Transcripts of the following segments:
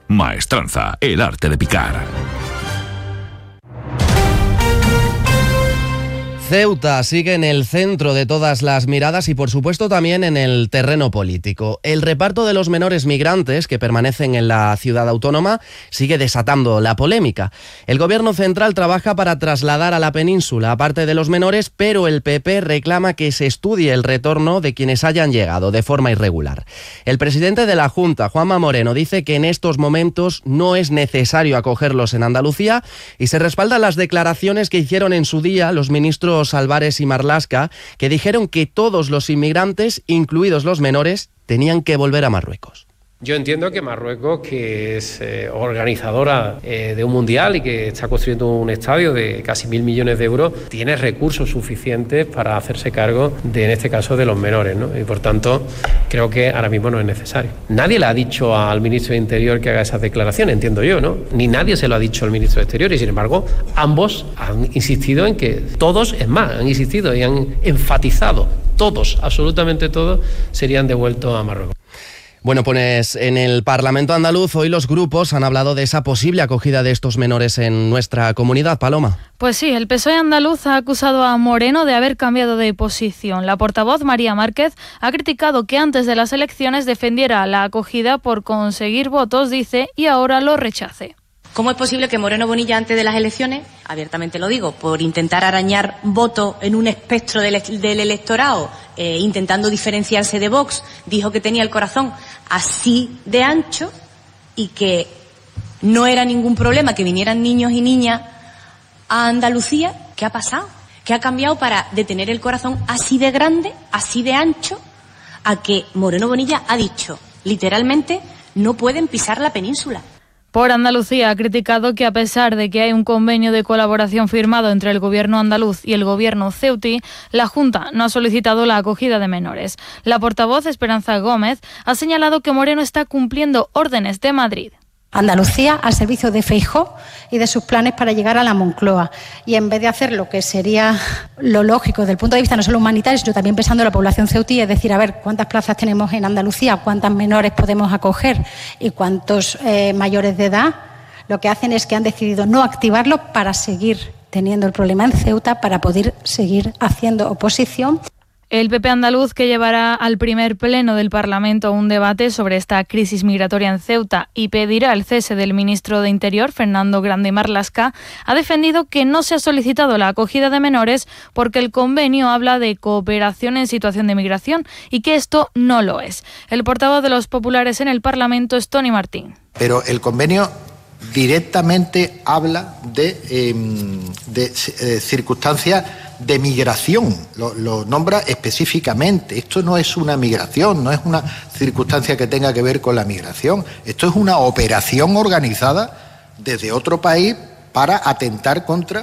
Maestranza, el arte de picar. Ceuta sigue en el centro de todas las miradas y por supuesto también en el terreno político. El reparto de los menores migrantes que permanecen en la ciudad autónoma sigue desatando la polémica. El gobierno central trabaja para trasladar a la península a parte de los menores, pero el PP reclama que se estudie el retorno de quienes hayan llegado de forma irregular. El presidente de la Junta, Juanma Moreno, dice que en estos momentos no es necesario acogerlos en Andalucía y se respaldan las declaraciones que hicieron en su día los ministros Álvarez y Marlaska, que dijeron que todos los inmigrantes, incluidos los menores, tenían que volver a Marruecos. Yo entiendo que Marruecos, que es organizadora de un mundial y que está construyendo un estadio de casi 1.000 millones de euros, tiene recursos suficientes para hacerse cargo de, en este caso, de los menores, ¿no? Y por tanto, creo que ahora mismo no es necesario. Nadie le ha dicho al ministro de Interior que haga esas declaraciones, entiendo yo, ¿no? Ni nadie se lo ha dicho al ministro de Exterior y, sin embargo, ambos han insistido en que todos, es más, han insistido y han enfatizado, todos, absolutamente todos, serían devueltos a Marruecos. Bueno, pues en el Parlamento andaluz hoy los grupos han hablado de esa posible acogida de estos menores en nuestra comunidad. Paloma. Pues sí, el PSOE andaluz ha acusado a Moreno de haber cambiado de posición. La portavoz María Márquez ha criticado que antes de las elecciones defendiera la acogida por conseguir votos, dice, y ahora lo rechace. ¿Cómo es posible que Moreno Bonilla, antes de las elecciones, abiertamente lo digo, por intentar arañar votos en un espectro del electorado, intentando diferenciarse de Vox, dijo que tenía el corazón así de ancho y que no era ningún problema que vinieran niños y niñas a Andalucía? ¿Qué ha pasado? ¿Qué ha cambiado para de tener el corazón así de grande, así de ancho, a que Moreno Bonilla ha dicho, literalmente, no pueden pisar la península? Por Andalucía ha criticado que a pesar de que hay un convenio de colaboración firmado entre el gobierno andaluz y el gobierno ceutí, la Junta no ha solicitado la acogida de menores. La portavoz Esperanza Gómez ha señalado que Moreno está cumpliendo órdenes de Madrid. Andalucía al servicio de Feijóo y de sus planes para llegar a la Moncloa. Y en vez de hacer lo que sería lo lógico desde el punto de vista no solo humanitario, sino también pensando en la población ceutí, es decir, a ver cuántas plazas tenemos en Andalucía, cuántas menores podemos acoger y cuántos mayores de edad, lo que hacen es que han decidido no activarlo para seguir teniendo el problema en Ceuta, para poder seguir haciendo oposición. El PP andaluz, que llevará al primer pleno del Parlamento un debate sobre esta crisis migratoria en Ceuta y pedirá el cese del ministro de Interior, Fernando Grande Marlaska, ha defendido que no se ha solicitado la acogida de menores porque el convenio habla de cooperación en situación de migración y que esto no lo es. El portavoz de los populares en el Parlamento es Toni Martín. Pero el convenio directamente habla de circunstancias de migración, lo nombra específicamente. Esto no es una migración, no es una circunstancia que tenga que ver con la migración. Esto es una operación organizada desde otro país para atentar contra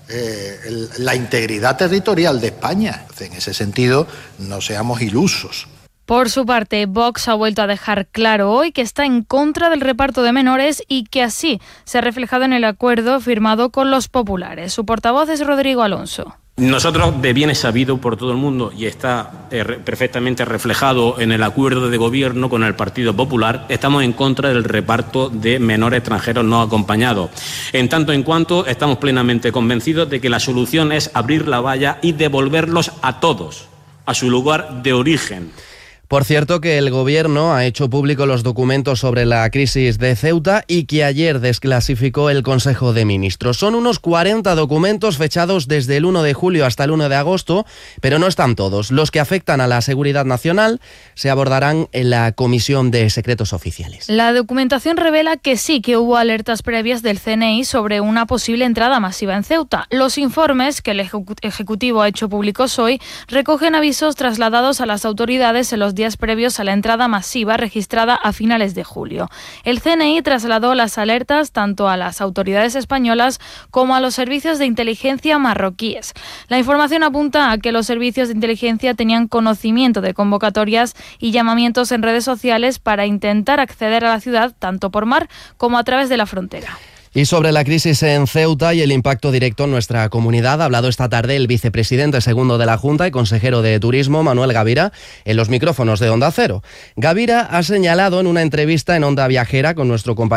la integridad territorial de España. En ese sentido, no seamos ilusos. Por su parte, Vox ha vuelto a dejar claro hoy que está en contra del reparto de menores y que así se ha reflejado en el acuerdo firmado con los populares. Su portavoz es Rodrigo Alonso. Nosotros, de bien es sabido por todo el mundo y está perfectamente reflejado en el acuerdo de gobierno con el Partido Popular, estamos en contra del reparto de menores extranjeros no acompañados. En tanto en cuanto estamos plenamente convencidos de que la solución es abrir la valla y devolverlos a todos a su lugar de origen. Por cierto, que el Gobierno ha hecho público los documentos sobre la crisis de Ceuta y que ayer desclasificó el Consejo de Ministros. Son unos 40 documentos fechados desde el 1 de julio hasta el 1 de agosto, pero no están todos. Los que afectan a la seguridad nacional se abordarán en la Comisión de Secretos Oficiales. La documentación revela que sí que hubo alertas previas del CNI sobre una posible entrada masiva en Ceuta. Los informes que el Ejecutivo ha hecho públicos hoy recogen avisos trasladados a las autoridades en los días previos a la entrada masiva registrada a finales de julio. El CNI trasladó las alertas tanto a las autoridades españolas como a los servicios de inteligencia marroquíes. La información apunta a que los servicios de inteligencia tenían conocimiento de convocatorias y llamamientos en redes sociales para intentar acceder a la ciudad tanto por mar como a través de la frontera. Y sobre la crisis en Ceuta y el impacto directo en nuestra comunidad ha hablado esta tarde el vicepresidente segundo de la Junta y consejero de Turismo, Manuel Gavira, en los micrófonos de Onda Cero. Gavira ha señalado en una entrevista en Onda Viajera con nuestro compañero